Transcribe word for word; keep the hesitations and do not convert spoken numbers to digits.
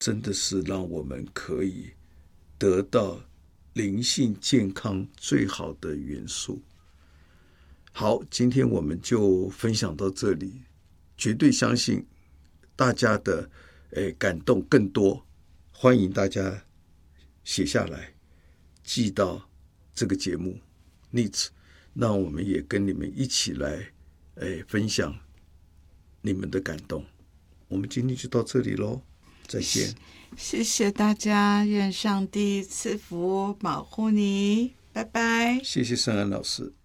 真的是让我们可以得到灵性健康最好的元素。好，今天我们就分享到这里，绝对相信大家的诶感动更多，欢迎大家写下来寄到这个节目 Needs， 让我们也跟你们一起来诶分享你们的感动。我们今天就到这里咯，再见。 谢谢大家，愿上帝赐福保护你，拜拜。 谢谢圣安老师。